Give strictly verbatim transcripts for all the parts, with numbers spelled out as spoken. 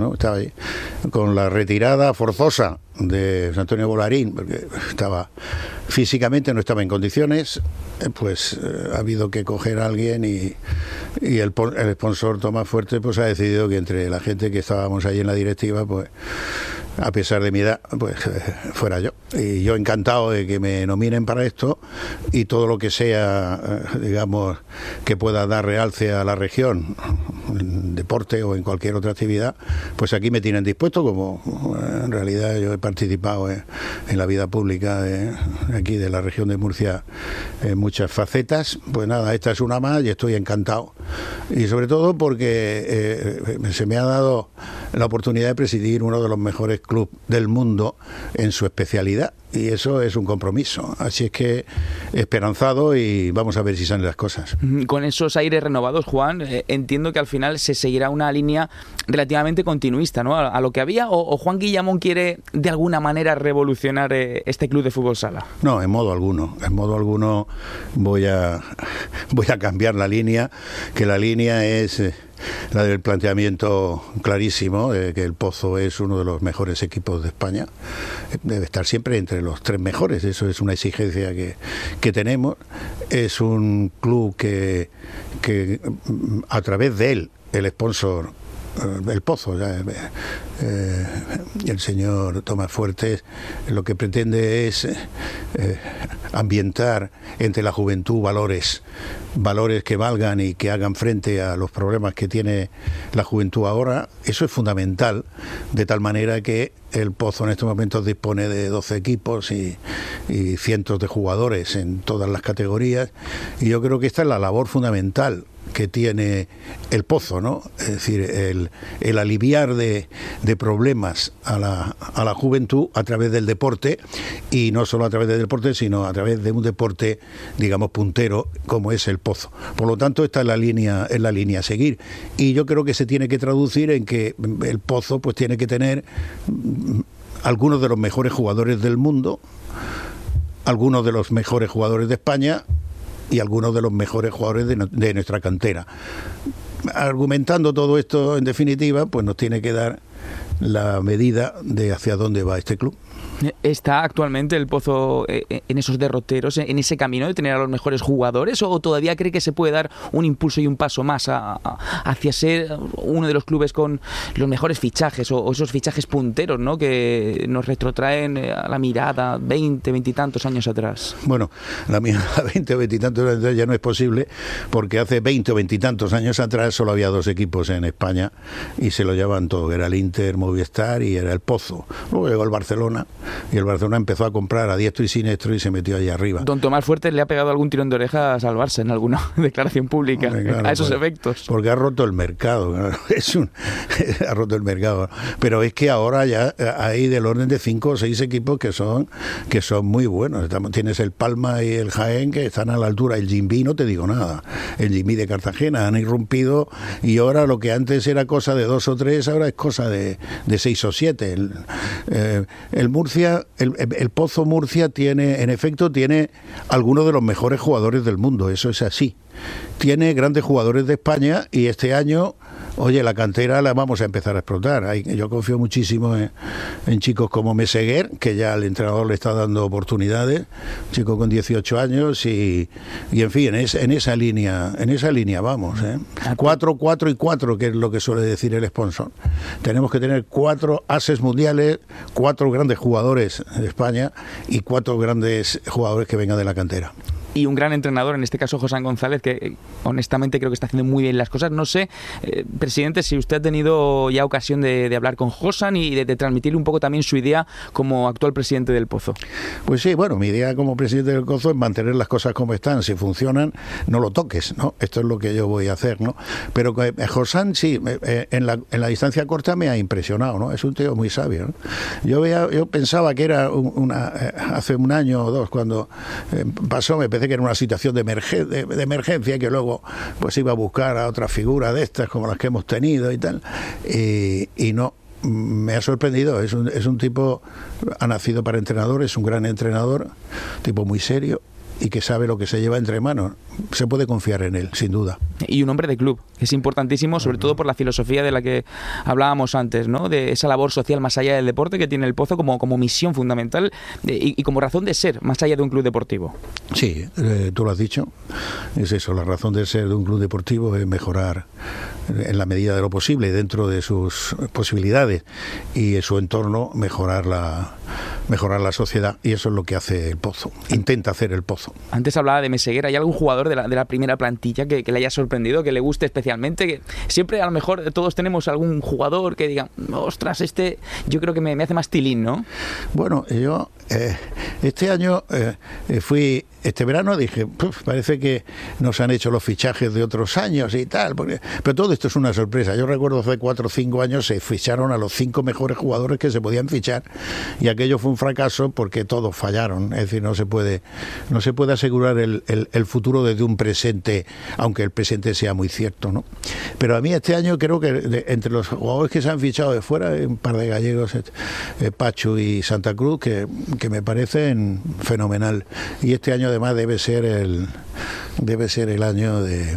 ¿no? Estaba ahí con la retirada forzosa de José Antonio Bolarín, porque estaba físicamente no estaba en condiciones, pues eh, ha habido que coger a alguien y, y el, el sponsor Tomás Fuerte pues ha decidido que entre la gente que estábamos ahí en la directiva, pues a pesar de mi edad, pues eh, fuera yo. Y yo encantado de que me nominen para esto, y todo lo que sea, eh, digamos, que pueda dar realce a la región, en deporte o en cualquier otra actividad, pues aquí me tienen dispuesto, como eh, en realidad yo he participado en, en la vida pública de aquí de la región de Murcia en muchas facetas. Pues nada, esta es una más y estoy encantado. Y sobre todo porque eh, se me ha dado la oportunidad de presidir uno de los mejores clubes del mundo en su especialidad, y eso es un compromiso. Así es que esperanzado, y vamos a ver si salen las cosas. Con esos aires renovados, Juan, eh, entiendo que al final se seguirá una línea relativamente continuista, ¿no? A, a lo que había, o, o Juan Guillamón quiere de alguna manera revolucionar eh, este club de fútbol sala. No, en modo alguno, en modo alguno voy a voy a cambiar la línea, que la línea es eh, la del planteamiento clarísimo de que el Pozo es uno de los mejores equipos de España, debe estar siempre entre los tres mejores, eso es una exigencia que, que tenemos. Es un club que, que a través de él, el sponsor, el Pozo, ya, eh, el señor Tomás Fuertes, lo que pretende es eh, ambientar entre la juventud valores, valores que valgan y que hagan frente a los problemas que tiene la juventud ahora. Eso es fundamental, de tal manera que el Pozo en estos momentos dispone de doce equipos y, y cientos de jugadores en todas las categorías, y yo creo que esta es la labor fundamental que tiene el Pozo, ¿no? Es decir, el, el aliviar de, de problemas a la, a la juventud a través del deporte, y no solo a través del deporte, sino a través de un deporte, digamos, puntero, como es el Pozo. Por lo tanto, esta es la línea, es la línea a seguir, y yo creo que se tiene que traducir en que el Pozo pues tiene que tener algunos de los mejores jugadores del mundo, algunos de los mejores jugadores de España y algunos de los mejores jugadores de, de nuestra cantera. Argumentando todo esto, en definitiva, pues nos tiene que dar la medida de hacia dónde va este club. ¿Está actualmente el Pozo en esos derroteros, en ese camino de tener a los mejores jugadores, o todavía cree que se puede dar un impulso y un paso más a, a, hacia ser uno de los clubes con los mejores fichajes, o, o esos fichajes punteros, ¿no?, que nos retrotraen a la mirada veinte, veintitantos años atrás? Bueno, la mirada veinte o veintitantos años atrás ya no es posible, porque hace veinte o veintitantos años atrás solo había dos equipos en España y se lo llevaban todo, era el Inter, Movistar y era el Pozo. Luego llegó el Barcelona, y el Barcelona empezó a comprar a diestro y siniestro y se metió ahí arriba. Don Tomás Fuertes le ha pegado algún tirón de orejas al Barça en alguna declaración pública, Hombre, claro, a esos porque, efectos. Porque ha roto el mercado, ¿no? es un, ha roto el mercado. Pero es que ahora ya hay del orden de cinco o seis equipos que son que son muy buenos. Estamos, tienes el Palma y el Jaén, que están a la altura. El Jimbi, no te digo nada. El Jimbi de Cartagena han irrumpido, y ahora lo que antes era cosa de dos o tres, ahora es cosa de, de seis o siete. El, eh, el Murcia El, el Pozo Murcia tiene, en efecto, tiene algunos de los mejores jugadores del mundo, eso es así. Tiene grandes jugadores de España, y este año, oye, la cantera la vamos a empezar a explotar. Hay, yo confío muchísimo en, en chicos como Meseguer, que ya el entrenador le está dando oportunidades, chico con dieciocho años, y, y en fin, en, es, en esa línea, en esa línea vamos, ¿eh? cuatro, cuatro y cuatro, que es lo que suele decir el sponsor. Tenemos que tener cuatro ases mundiales, cuatro grandes jugadores de España y cuatro grandes jugadores que vengan de la cantera. Y un gran entrenador, en este caso José González, que honestamente creo que está haciendo muy bien las cosas. No sé, eh, presidente, si usted ha tenido ya ocasión de, de hablar con Josan y de, de transmitirle un poco también su idea como actual presidente del Pozo. Pues sí, bueno, mi idea como presidente del Pozo es mantener las cosas como están. Si funcionan, no lo toques, ¿no? Esto es lo que yo voy a hacer, ¿no? Pero eh, Josan, sí, eh, en, la, en la distancia corta me ha impresionado, ¿no? Es un tío muy sabio, ¿no? Yo, veía, yo pensaba que era una, eh, hace un año o dos, cuando eh, pasó, me que era una situación de, emergen, de, de emergencia, que luego pues iba a buscar a otra figura de estas como las que hemos tenido y tal, y, y no, me ha sorprendido. Es un, es un tipo, ha nacido para entrenador, es un gran entrenador, tipo muy serio, y que sabe lo que se lleva entre manos. Se puede confiar en él, sin duda. Y un hombre de club, que es importantísimo, sobre todo por la filosofía de la que hablábamos antes, ¿no? De esa labor social más allá del deporte que tiene el Pozo como, como misión fundamental y, y como razón de ser, más allá de un club deportivo. Sí, eh, tú lo has dicho, es eso, la razón de ser de un club deportivo es mejorar en la medida de lo posible, dentro de sus posibilidades y en su entorno, mejorar la mejorar la sociedad, y eso es lo que hace el Pozo, intenta hacer el Pozo. Antes hablaba de Meseguer, ¿hay algún jugador de la, de la primera plantilla que, que le haya sorprendido, que le guste especialmente? Que siempre a lo mejor todos tenemos algún jugador que diga, ostras, este yo creo que me, me hace más tilín, ¿no? Bueno, yo eh, este año eh, fui, este verano dije, parece que nos han hecho los fichajes de otros años y tal, porque, pero todo esto es una sorpresa. Yo recuerdo hace cuatro o cinco años se ficharon a los cinco mejores jugadores que se podían fichar, y aquello fue un fracaso porque todos fallaron. Es decir, no se puede no se puede asegurar el, el, el futuro desde un presente, aunque el presente sea muy cierto, ¿no? Pero a mí este año creo que de, entre los jugadores que se han fichado de fuera, un par de gallegos, eh, Pachu y Santa Cruz, que, que me parecen fenomenal. Y este año además debe ser el debe ser el año de,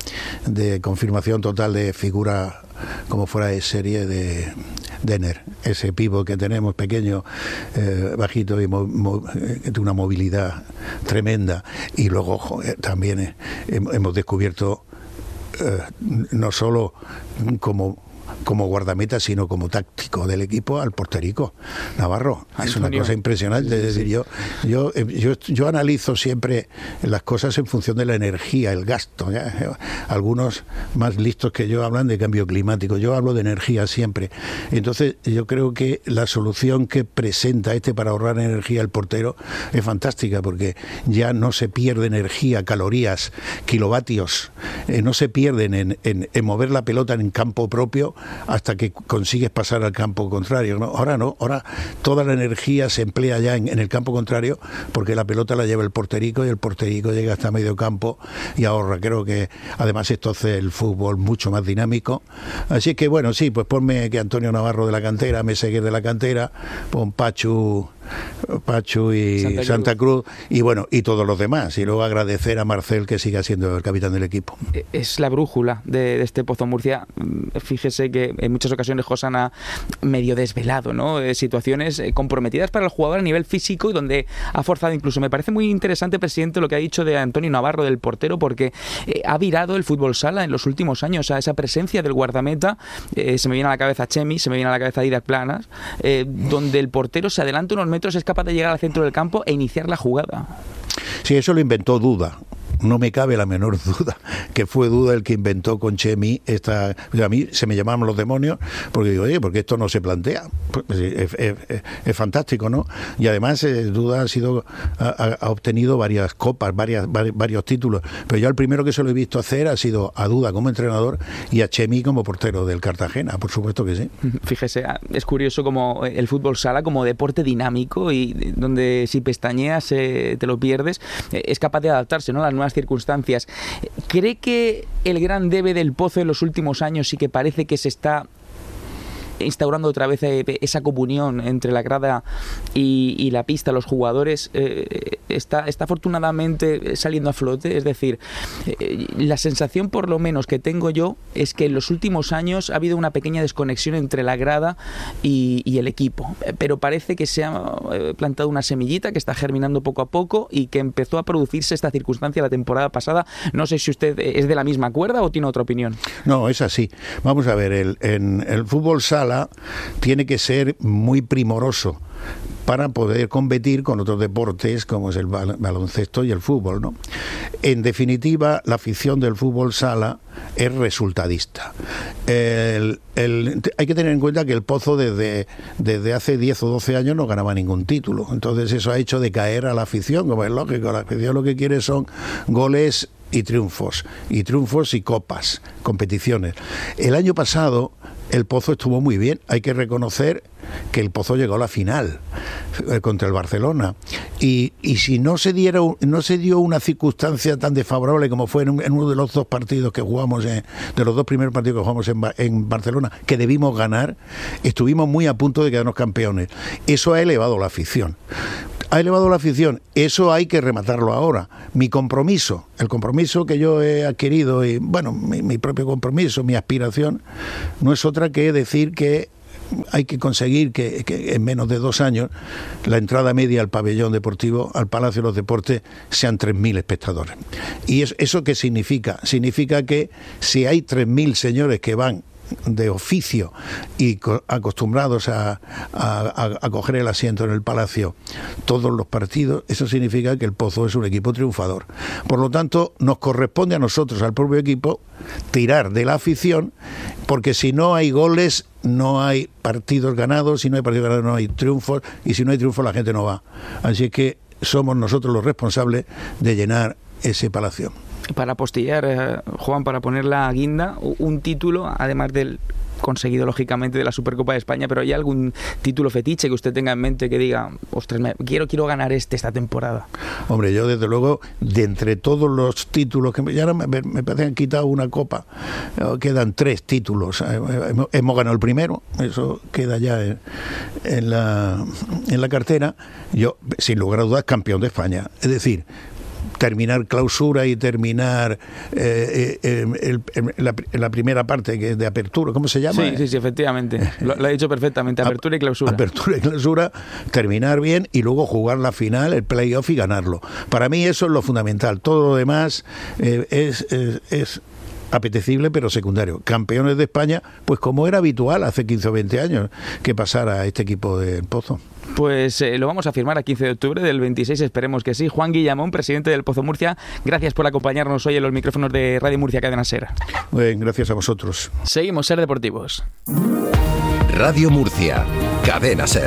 de confirmación total de figura como fuera de serie de Denner, ese pivo que tenemos pequeño, eh, bajito y mo, mo, de una movilidad tremenda. Y luego joder, también eh, hemos descubierto eh, no solo como como guardameta, sino como táctico del equipo, al porterico Navarro. Antonio. Es una cosa impresionante. Es decir, yo, yo, yo, yo analizo siempre las cosas en función de la energía, el gasto. ¿ya? Algunos más listos que yo hablan de cambio climático. Yo hablo de energía siempre. Entonces, yo creo que la solución que presenta este para ahorrar energía el portero es fantástica, porque ya no se pierde energía, calorías, kilovatios, eh, no se pierden en, en, en mover la pelota en campo propio hasta que consigues pasar al campo contrario, ¿no? Ahora no, ahora toda la energía se emplea ya en, en el campo contrario, porque la pelota la lleva el porterico y el porterico llega hasta medio campo y ahorra. Creo que además esto hace el fútbol mucho más dinámico. Así que bueno, sí, pues ponme que Antonio Navarro de la cantera, Meseguer de la cantera, pon Pachu Pachu y Santa Cruz. Santa Cruz y bueno, y todos los demás, y luego agradecer a Marcel, que siga siendo el capitán del equipo. Es la brújula de, de este Pozo Murcia. Fíjese que en muchas ocasiones Josan ha medio desvelado, ¿no? Situaciones comprometidas para el jugador a nivel físico y donde ha forzado incluso. Me parece muy interesante, presidente, lo que ha dicho de Antonio Navarro, del portero, porque eh, ha virado el fútbol sala en los últimos años a esa presencia del guardameta. Eh, se me viene a la cabeza Chemi, se me viene a la cabeza Didac Planas, eh, donde el portero se adelanta unos metros, es capaz de llegar al centro del campo e iniciar la jugada. Sí, eso lo inventó Duda. No me cabe la menor duda que fue Duda el que inventó con Chemi esta. A mí se me llamaban los demonios, porque digo, oye, porque esto no se plantea. Pues es, es, es, es fantástico, ¿no? Y además eh, Duda ha sido ha, ha obtenido varias copas, varias, varios, varios títulos, pero yo el primero que se lo he visto hacer ha sido a Duda como entrenador y a Chemi como portero del Cartagena, por supuesto que sí. Fíjese, es curioso como el fútbol sala como deporte dinámico y donde si pestañeas eh, te lo pierdes, eh, es capaz de adaptarse, ¿no?, a las nuevas circunstancias. ¿Cree que el gran debe del Pozo en los últimos años y que parece que se está instaurando otra vez esa comunión entre la grada y, y la pista, los jugadores, eh, está, está afortunadamente saliendo a flote? Es decir, eh, la sensación por lo menos que tengo yo es que en los últimos años ha habido una pequeña desconexión entre la grada y, y el equipo, pero parece que se ha plantado una semillita que está germinando poco a poco y que empezó a producirse esta circunstancia la temporada pasada. No sé si usted es de la misma cuerda o tiene otra opinión. No, es así. Vamos a ver, el, en el fútbol sala tiene que ser muy primoroso para poder competir con otros deportes como es el baloncesto y el fútbol, ¿no? En definitiva, la afición del fútbol sala es resultadista. El, el, hay que tener en cuenta que el Pozo desde, desde hace diez o doce años no ganaba ningún título. Entonces eso ha hecho decaer a la afición, como es lógico. La afición lo que quiere son goles y triunfos, y triunfos y copas, competiciones. El año pasado el Pozo estuvo muy bien. Hay que reconocer que el Pozo llegó a la final eh, contra el Barcelona. Y, y si no se diera, no se dio una circunstancia tan desfavorable como fue en, en uno de los dos partidos que jugamos, en, de los dos primeros partidos que jugamos en, en Barcelona, que debimos ganar, estuvimos muy a punto de quedarnos campeones. Eso ha elevado la afición. ha elevado la afición. Eso hay que rematarlo ahora. Mi compromiso, el compromiso que yo he adquirido, y bueno, mi, mi propio compromiso, mi aspiración, no es otra que decir que hay que conseguir que, que en menos de dos años la entrada media al pabellón deportivo, al Palacio de los Deportes, sean tres mil espectadores. ¿Y eso, eso qué significa? Significa que si hay tres mil señores que van de oficio y co- acostumbrados a, a, a coger el asiento en el Palacio todos los partidos, eso significa que el Pozo es un equipo triunfador. Por lo tanto, nos corresponde a nosotros, al propio equipo, tirar de la afición, porque si no hay goles, no hay partidos ganados, si no hay partidos ganados no hay triunfos, y si no hay triunfos la gente no va. Así es que somos nosotros los responsables de llenar ese palacio. Para postillar, eh, Juan, para poner la guinda, un título, además del conseguido lógicamente de la Supercopa de España, pero ¿hay algún título fetiche que usted tenga en mente que diga, ostras, me, quiero quiero ganar este esta temporada? Hombre, yo desde luego, de entre todos los títulos, que me, ya me, me parece que han quitado una copa, quedan tres títulos, hemos, hemos ganado el primero, eso queda ya en, en, la, en la cartera. Yo, sin lugar a dudas, campeón de España, es decir, terminar clausura y terminar eh, eh, el, el, la, la primera parte que es de apertura, ¿cómo se llama? Sí, sí, sí, efectivamente, lo, lo ha dicho perfectamente, apertura y clausura. Apertura y clausura, terminar bien y luego jugar la final, el playoff y ganarlo. Para mí eso es lo fundamental, todo lo demás eh, es, es, es apetecible pero secundario. Campeones de España, pues como era habitual hace quince o veinte años que pasara a este equipo del Pozo. Pues eh, lo vamos a firmar a quince de octubre del veintiséis, esperemos que sí. Juan Guillamón, presidente del Pozo Murcia, gracias por acompañarnos hoy en los micrófonos de Radio Murcia Cadena Ser. Bien, gracias a vosotros. Seguimos, Ser Deportivos. Radio Murcia, Cadena Ser.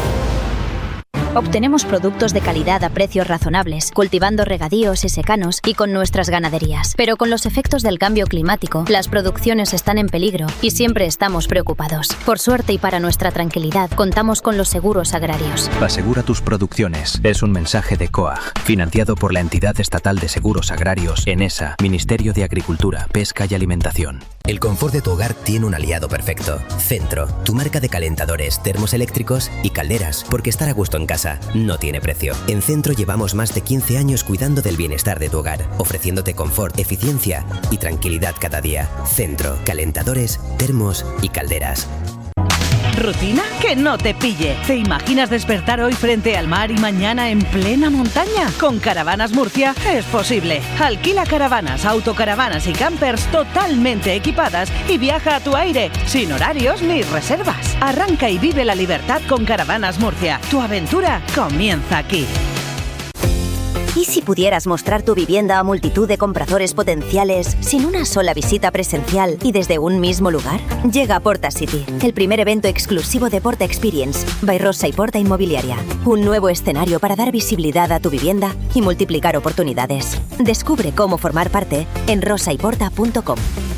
Obtenemos productos de calidad a precios razonables, cultivando regadíos y secanos y con nuestras ganaderías. Pero con los efectos del cambio climático, las producciones están en peligro y siempre estamos preocupados. Por suerte y para nuestra tranquilidad, contamos con los seguros agrarios. Asegura tus producciones. Es un mensaje de C O A G, financiado por la Entidad Estatal de Seguros Agrarios, ENESA, Ministerio de Agricultura, Pesca y Alimentación. El confort de tu hogar tiene un aliado perfecto. Centro, tu marca de calentadores, termos eléctricos y calderas, porque estar a gusto en casa no tiene precio. En Centro llevamos más de quince años cuidando del bienestar de tu hogar, ofreciéndote confort, eficiencia y tranquilidad cada día. Centro, calentadores, termos y calderas. ¿Rutina? Que no te pille. ¿Te imaginas despertar hoy frente al mar y mañana en plena montaña? Con Caravanas Murcia es posible. Alquila caravanas, autocaravanas y campers totalmente equipadas y viaja a tu aire, sin horarios ni reservas. Arranca y vive la libertad con Caravanas Murcia. Tu aventura comienza aquí. ¿Y si pudieras mostrar tu vivienda a multitud de compradores potenciales sin una sola visita presencial y desde un mismo lugar? Llega a Porta City, el primer evento exclusivo de Porta Experience, by Rosa y Porta Inmobiliaria. Un nuevo escenario para dar visibilidad a tu vivienda y multiplicar oportunidades. Descubre cómo formar parte en rosa y porta punto com.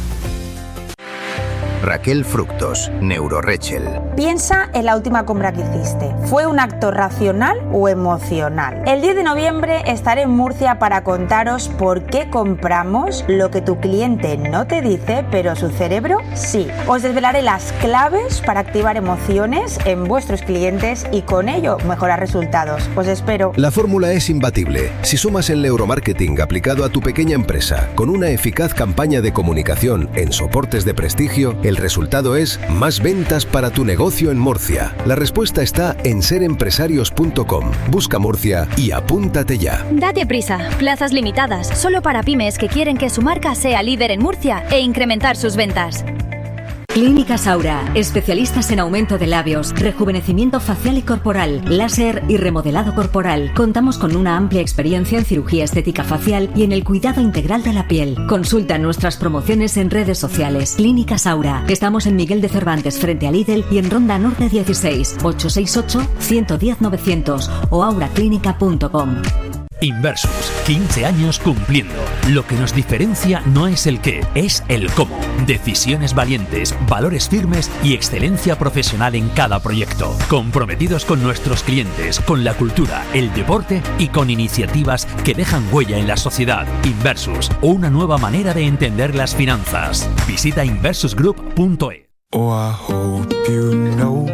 Raquel Fructos, Neurorechel. Piensa en la última compra que hiciste. ¿Fue un acto racional o emocional? El diez de noviembre estaré en Murcia para contaros por qué compramos lo que tu cliente no te dice, pero su cerebro sí. Os desvelaré las claves para activar emociones en vuestros clientes y con ello mejorar resultados. Os espero. La fórmula es imbatible. Si sumas el neuromarketing aplicado a tu pequeña empresa con una eficaz campaña de comunicación en soportes de prestigio, el resultado es más ventas para tu negocio en Murcia. La respuesta está en ser empresarios punto com. Busca Murcia y apúntate ya. Date prisa, plazas limitadas, solo para pymes que quieren que su marca sea líder en Murcia e incrementar sus ventas. Clínica Saura, especialistas en aumento de labios, rejuvenecimiento facial y corporal, láser y remodelado corporal. Contamos con una amplia experiencia en cirugía estética facial y en el cuidado integral de la piel. Consulta nuestras promociones en redes sociales. Clínica Saura. Estamos en Miguel de Cervantes frente a Lidl y en Ronda Norte dieciséis, ocho seis ocho, uno uno cero, novecientos o aura clínica punto com. Inversus, quince años cumpliendo. Lo que nos diferencia no es el qué, es el cómo. Decisiones valientes, valores firmes y excelencia profesional en cada proyecto. Comprometidos con nuestros clientes, con la cultura, el deporte y con iniciativas que dejan huella en la sociedad. Inversus, una nueva manera de entender las finanzas. Visita inversus group punto e. Tenemos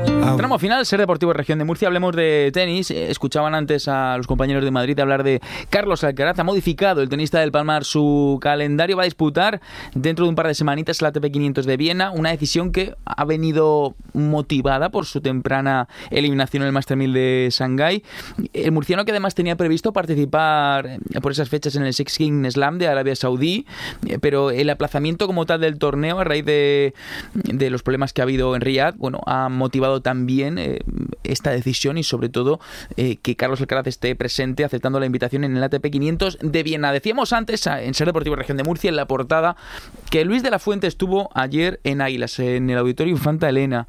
Tramo final, Ser Deportivo Región de Murcia. Hablemos de tenis. Escuchaban antes a los compañeros de Madrid hablar de Carlos Alcaraz. Ha modificado el tenista del Palmar su calendario. Va a disputar dentro de un par de semanitas el A T P quinientos de Viena. Una decisión que ha venido motivada por su temprana eliminación en el Master mil de Shanghái. El murciano, que además tenía previsto participar por esas fechas en el Six Kings Slam de Arabia Saudí, pero el aplazamiento como tal del torneo a raíz de, de los problemas que ha habido en Riyadh, bueno, ha motivado también eh, esta decisión y sobre todo eh, que Carlos Alcaraz esté presente aceptando la invitación en el A T P quinientos de Viena. Decíamos antes en Ser Deportivo Región de Murcia, en la portada, que Luis de la Fuente estuvo ayer en Águilas, en el Auditorio Infanta Elena,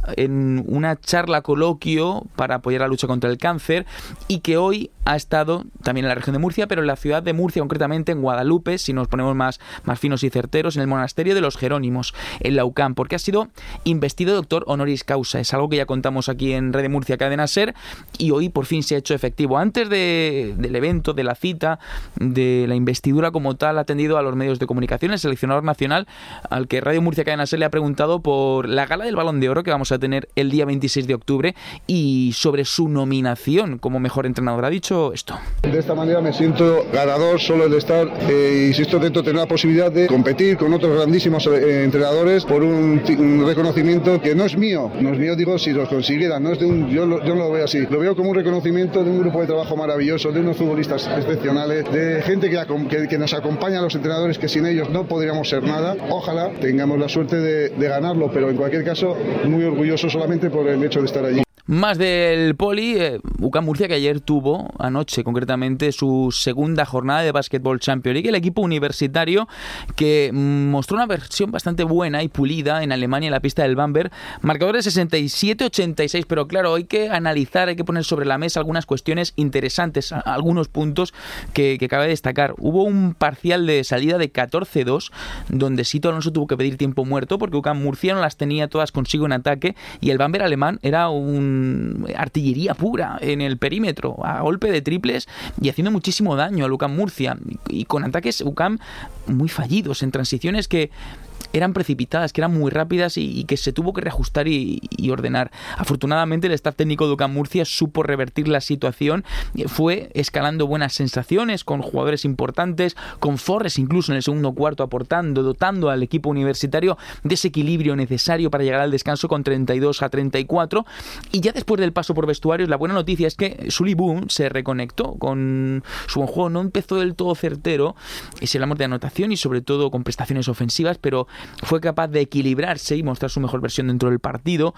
en una charla coloquio para apoyar la lucha contra el cáncer, y que hoy ha estado también en la región de Murcia, pero en la ciudad de Murcia, concretamente en Guadalupe, si nos ponemos más, más finos y certeros, en el monasterio de los Jerónimos, en la U C A M, porque ha sido investido doctor honoris causa. Es algo que ya contamos aquí en Red de Murcia Cadena Ser, y hoy por fin se ha hecho efectivo. Antes de, del evento, de la cita, de la investidura como tal, ha atendido a los medios de comunicación el seleccionador nacional, al que Radio Murcia Cadena Ser le ha preguntado por la gala del Balón de Oro que vamos a tener el día veintiséis de octubre y sobre su nominación como mejor entrenador. Ha dicho esto: de esta manera me siento ganador solo de estar, eh, insisto, dentro de tener la posibilidad de competir con otros grandísimos eh, entrenadores por un, un reconocimiento que no es mío, no es mío, digo, si los consiguieran, no es de un, yo, lo, yo no lo veo así, lo veo como un reconocimiento de un grupo de trabajo maravilloso, de unos futbolistas excepcionales, de gente que, que, que nos acompaña a los entrenadores, que sin ellos no podríamos ser nada. Ojalá tengamos la suerte de, de ganarlo, pero en cualquier caso muy orgulloso solamente por el hecho de estar allí. Más del poli, eh, U C A M Murcia, que ayer tuvo, anoche concretamente, su segunda jornada de Basketball Champions League. El equipo universitario que mostró una versión bastante buena y pulida en Alemania, en la pista del Bamberg. Marcador de sesenta y siete a ochenta y seis, pero claro, hay que analizar, hay que poner sobre la mesa algunas cuestiones interesantes, algunos puntos que, que cabe destacar. Hubo un parcial de salida de catorce dos, donde Sito Alonso tuvo que pedir tiempo muerto porque U C A M Murcia no las tenía todas consigo en ataque, y el Bamberg alemán era un artillería pura en el perímetro, a golpe de triples y haciendo muchísimo daño al U C A M Murcia, y con ataques U C A M muy fallidos, en transiciones que eran precipitadas, que eran muy rápidas y, y que se tuvo que reajustar y, y ordenar. Afortunadamente el staff técnico de U C A M Murcia supo revertir la situación, fue escalando buenas sensaciones con jugadores importantes, con Forres incluso en el segundo cuarto aportando, dotando al equipo universitario de ese equilibrio necesario para llegar al descanso con treinta y dos a treinta y cuatro, y ya después del paso por vestuarios, la buena noticia es que Sully Boom se reconectó con su buen juego. No empezó del todo certero, si hablamos de anotación y sobre todo con prestaciones ofensivas, pero fue capaz de equilibrarse y mostrar su mejor versión dentro del partido,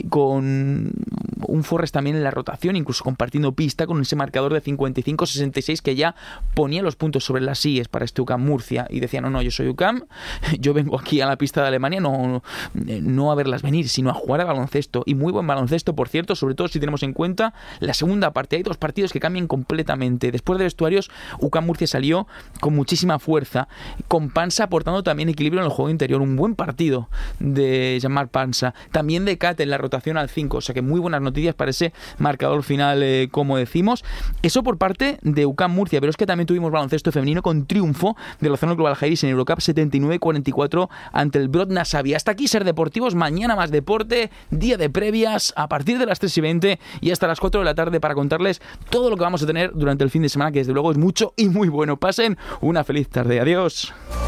con un Forres también en la rotación, incluso compartiendo pista con ese marcador de cincuenta y cinco a sesenta y seis que ya ponía los puntos sobre las sillas para este U C A M Murcia, y decía, no, no, yo soy U C A M, yo vengo aquí a la pista de Alemania no, no a verlas venir, sino a jugar a baloncesto, y muy buen baloncesto, por cierto, sobre todo si tenemos en cuenta la segunda parte. Hay dos partidos que cambian completamente. Después de vestuarios, U C A M Murcia salió con muchísima fuerza, con Pansa aportando también equilibrio en el juego interior. Un buen partido de Jean-Marc Pansa, también de Cat en la rotación al cinco, o sea que muy buenas noticias para ese marcador final, eh, como decimos. Eso por parte de U C A M Murcia, pero es que también tuvimos baloncesto femenino con triunfo de Lozano Global Jairis en Eurocup setenta y nueve a cuarenta y cuatro ante el Brod Nasavi. Hasta aquí Ser Deportivos, mañana más deporte, día de previas a partir de las tres y veinte y hasta las cuatro de la tarde para contarles todo lo que vamos a tener durante el fin de semana, que desde luego es mucho y muy bueno. Pasen una feliz tarde. Adiós.